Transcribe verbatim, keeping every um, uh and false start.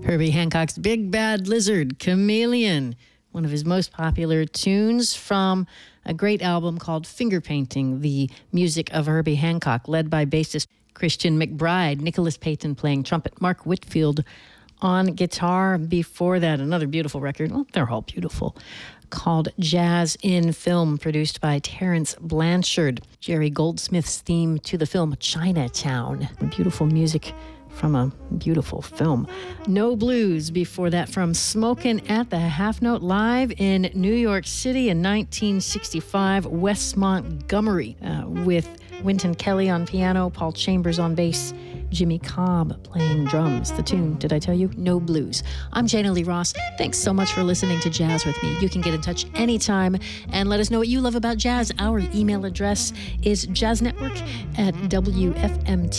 Herbie Hancock's Big Bad Lizard, Chameleon, one of his most popular tunes from a great album called Finger Painting, the music of Herbie Hancock, led by bassist Christian McBride, Nicholas Payton playing trumpet, Mark Whitfield on guitar. Before that, another beautiful record, well, they're all beautiful, called Jazz in Film, produced by Terence Blanchard. Jerry Goldsmith's theme to the film Chinatown. Beautiful music from a beautiful film. No Blues before that, from Smokin' at the Half Note live in New York City in nineteen sixty-five, Wes Montgomery, uh, with Wynton Kelly on piano, Paul Chambers on bass, Jimmy Cobb playing drums. The tune, did I tell you? No Blues. I'm Jana Lee Ross. Thanks so much for listening to Jazz with me. You can get in touch anytime and let us know what you love about jazz. Our email address is jazznetwork at W F M T